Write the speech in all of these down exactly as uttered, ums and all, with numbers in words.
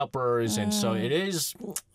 scalpers, and so it is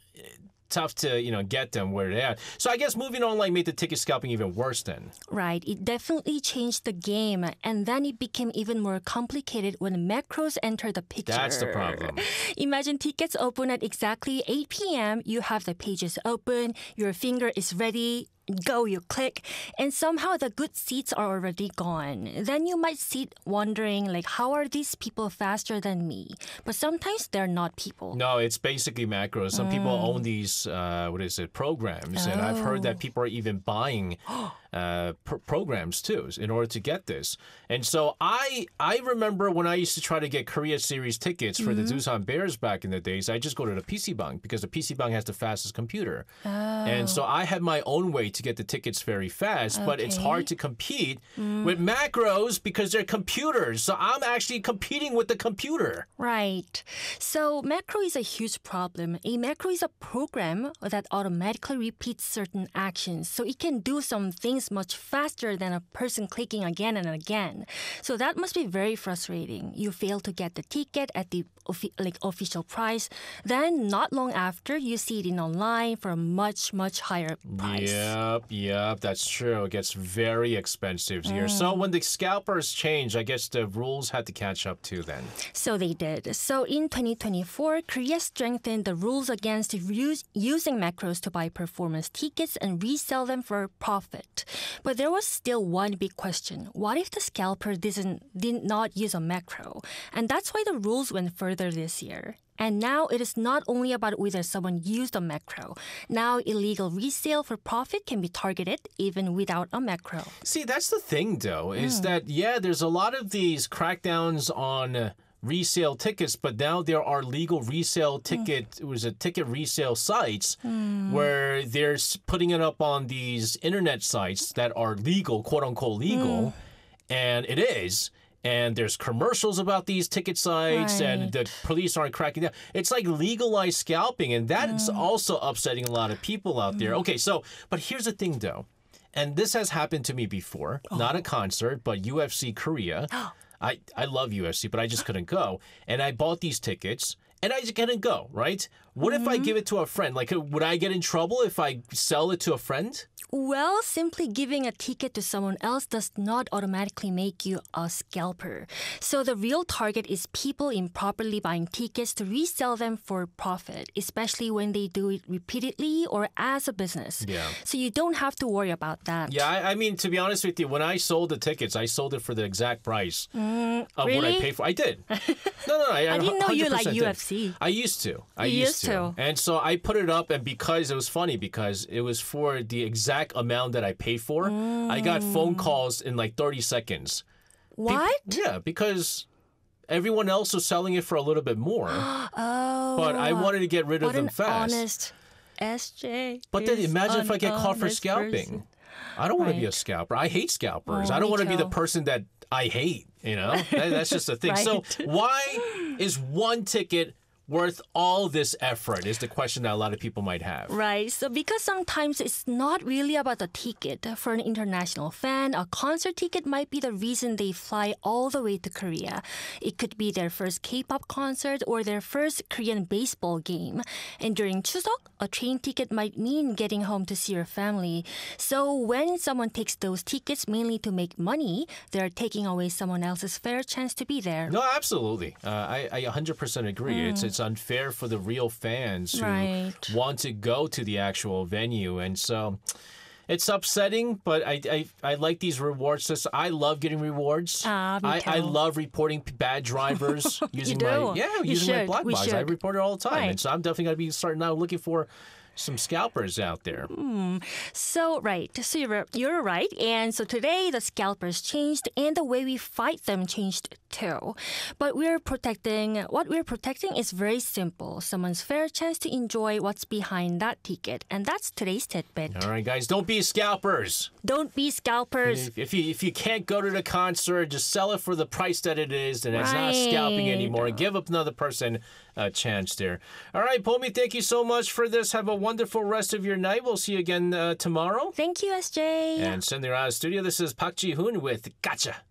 tough to, you know, get them where they're at. So I guess moving online made the ticket scalping even worse then. Right. It definitely changed the game. And then it became even more complicated when macros enter the picture. That's the problem. Imagine tickets open at exactly eight p.m. You have the pages open. Your finger is ready. Go, you click, and somehow the good seats are already gone. Then you might sit wondering, like, how are these people faster than me? But sometimes they're not people. No, it's basically macros. Some mm. people own these, uh, what is it, programs. Oh. And I've heard that people are even buying uh, pr- programs, too, in order to get this. And so I I remember when I used to try to get Korea Series tickets for mm-hmm. the Doosan Bears back in the days, I just go to the P C Bank because the P C Bank has the fastest computer. Oh. And so I had my own way to get the tickets very fast, okay. but it's hard to compete mm. with macros because they're computers. So I'm actually competing with the computer. Right. So macro is a huge problem. A macro is a program that automatically repeats certain actions. So it can do some things much faster than a person clicking again and again. So that must be very frustrating. You fail to get the ticket at the like official price. Then not long after, you see it in online for a much, much higher price. Yep, yep, that's true. It gets very expensive here. Mm. So when the scalpers change, I guess the rules had to catch up too then. So they did. So in twenty twenty-four, Korea strengthened the rules against use, using macros to buy performance tickets and resell them for profit. But there was still one big question. What if the scalper didn't, did not use a macro? And that's why the rules went further this year. And now it is not only about whether someone used a macro. Now illegal resale for profit can be targeted even without a macro. See, that's the thing, though, is Mm. that, yeah, there's a lot of these crackdowns on uh, resale tickets, but now there are legal resale ticket, mm. it was a ticket resale sites mm. where they're s- putting it up on these internet sites that are legal, quote unquote legal, Mm. and it is. And there's commercials about these ticket sites, right. and the police aren't cracking down. It's like legalized scalping, and that's mm. also upsetting a lot of people out there. Mm. Okay, so, but here's the thing, though. And this has happened to me before, oh. not a concert, but U F C Korea. I, I love U F C, but I just couldn't go. And I bought these tickets, and I just couldn't go, right? What mm-hmm. if I give it to a friend? Like, would I get in trouble if I sell it to a friend? Well, simply giving a ticket to someone else does not automatically make you a scalper. So the real target is people improperly buying tickets to resell them for profit, especially when they do it repeatedly or as a business. Yeah. So you don't have to worry about that. Yeah, I, I mean, to be honest with you, when I sold the tickets, I sold it for the exact price mm, of really? what I paid for. I did. No, no, no. I, I didn't know you like did. U F C. I used to. I you used, used to. to. And so I put it up, and because it was funny, because it was for the exact amount that I paid for, mm. I got phone calls in like thirty seconds. What? Be- yeah, because everyone else was selling it for a little bit more. Oh. But I wanted to get rid what of them an fast. honest S J. But then imagine if I get caught for honest scalping. person. I don't want to be a Right. scalper. I hate scalpers. Oh, I don't me want to be the too. person that I hate, you know? That, that's just the thing. So Right. why is one ticket worth all this effort is the question that a lot of people might have. Right. So because sometimes it's not really about the ticket. For an international fan, a concert ticket might be the reason they fly all the way to Korea. It could be their first K-pop concert or their first Korean baseball game. And during Chuseok, a train ticket might mean getting home to see your family. So when someone takes those tickets mainly to make money, they're taking away someone else's fair chance to be there. No, absolutely. Uh, I, I one hundred percent agree. Mm. It's it's unfair for the real fans who right. want to go to the actual venue. And so it's upsetting, but I I, I like these reward systems. I love getting rewards. Ah, me I, too. I love reporting bad drivers using you do. my yeah you using should. my black we box. should. I report it all the time, right. and so I'm definitely gonna be starting out looking for some scalpers out there. Mm. So, right. So you're, you're right. And so today the scalpers changed and the way we fight them changed too. But we're protecting, what we're protecting is very simple. Someone's fair chance to enjoy what's behind that ticket. And that's today's tidbit. All right, guys, don't be scalpers. Don't be scalpers. If, if you if you can't go to the concert, just sell it for the price that it is, and it's not Right. scalping anymore. Give up another person a chance there. All right, Pomi, thank you so much for this. Have a wonderful rest of your night. We'll see you again uh, tomorrow. Thank you, S J. And sending around the studio, this is Park Ji-hoon with Gotcha.